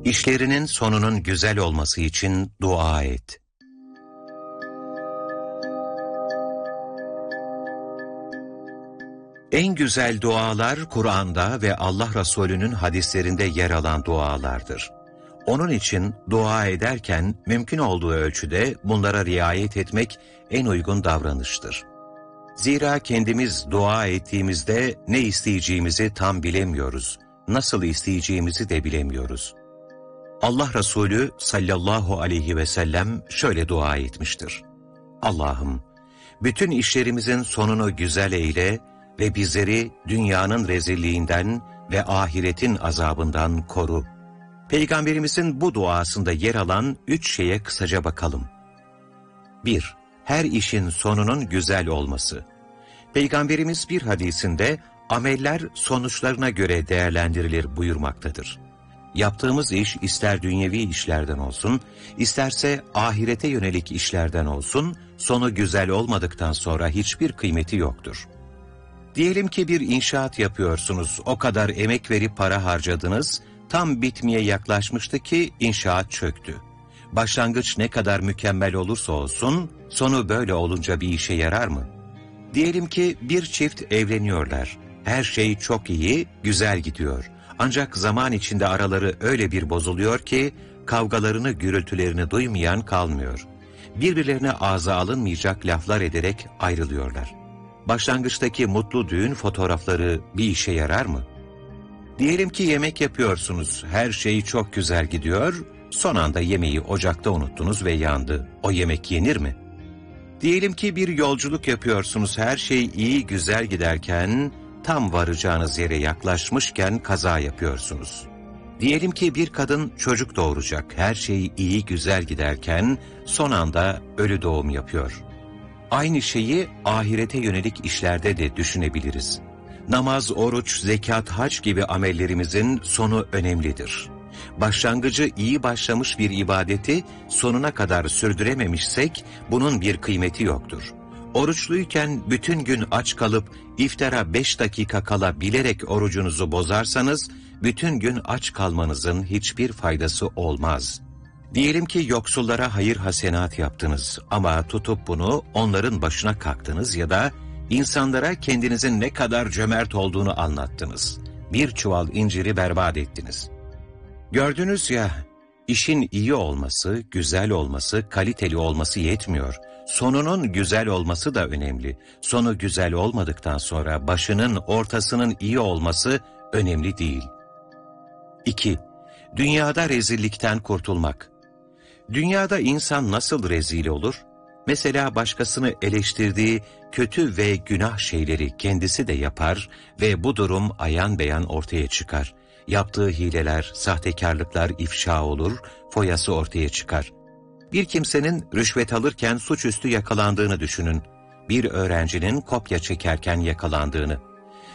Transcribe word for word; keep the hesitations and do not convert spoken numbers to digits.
İşlerinin sonunun güzel olması için dua et. En güzel dualar Kur'an'da ve Allah Resulü'nün hadislerinde yer alan dualardır. Onun için dua ederken mümkün olduğu ölçüde bunlara riayet etmek en uygun davranıştır. Zira kendimiz dua ettiğimizde ne isteyeceğimizi tam bilemiyoruz, nasıl isteyeceğimizi de bilemiyoruz. Allah Resulü sallallahu aleyhi ve sellem şöyle dua etmiştir: Allah'ım, bütün işlerimizin sonunu güzel eyle ve bizleri dünyanın rezilliğinden ve ahiretin azabından koru. Peygamberimizin bu duasında yer alan üç şeye kısaca bakalım. bir. Her işin sonunun güzel olması. Peygamberimiz bir hadisinde ameller sonuçlarına göre değerlendirilir buyurmaktadır. Yaptığımız iş ister dünyevi işlerden olsun, isterse ahirete yönelik işlerden olsun, sonu güzel olmadıktan sonra hiçbir kıymeti yoktur. Diyelim ki bir inşaat yapıyorsunuz, o kadar emek verip para harcadınız, tam bitmeye yaklaşmıştı ki inşaat çöktü. Başlangıç ne kadar mükemmel olursa olsun, sonu böyle olunca bir işe yarar mı? Diyelim ki bir çift evleniyorlar. Her şey çok iyi, güzel gidiyor. Ancak zaman içinde araları öyle bir bozuluyor ki, kavgalarını, gürültülerini duymayan kalmıyor. Birbirlerine ağza alınmayacak laflar ederek ayrılıyorlar. Başlangıçtaki mutlu düğün fotoğrafları bir işe yarar mı? Diyelim ki yemek yapıyorsunuz, her şey çok güzel gidiyor, son anda yemeği ocakta unuttunuz ve yandı. O yemek yenir mi? Diyelim ki bir yolculuk yapıyorsunuz, her şey iyi güzel giderken, tam varacağınız yere yaklaşmışken kaza yapıyorsunuz. Diyelim ki bir kadın çocuk doğuracak, her şey iyi güzel giderken, son anda ölü doğum yapıyor. Aynı şeyi ahirete yönelik işlerde de düşünebiliriz. Namaz, oruç, zekat, hac gibi amellerimizin sonu önemlidir. Başlangıcı iyi başlamış bir ibadeti sonuna kadar sürdürememişsek bunun bir kıymeti yoktur. Oruçluyken bütün gün aç kalıp iftara beş dakika kala bilerek orucunuzu bozarsanız bütün gün aç kalmanızın hiçbir faydası olmaz. Diyelim ki yoksullara hayır hasenat yaptınız ama tutup bunu onların başına kalktınız ya da insanlara kendinizin ne kadar cömert olduğunu anlattınız. Bir çuval inciri berbat ettiniz. Gördünüz ya, işin iyi olması, güzel olması, kaliteli olması yetmiyor. Sonunun güzel olması da önemli. Sonu güzel olmadıktan sonra başının, ortasının iyi olması önemli değil. iki. Dünyada rezillikten kurtulmak. Dünyada insan nasıl rezil olur? Mesela başkasını eleştirdiği kötü ve günah şeyleri kendisi de yapar ve bu durum ayan beyan ortaya çıkar. Yaptığı hileler, sahtekarlıklar ifşa olur, foyası ortaya çıkar. Bir kimsenin rüşvet alırken suçüstü yakalandığını düşünün. Bir öğrencinin kopya çekerken yakalandığını.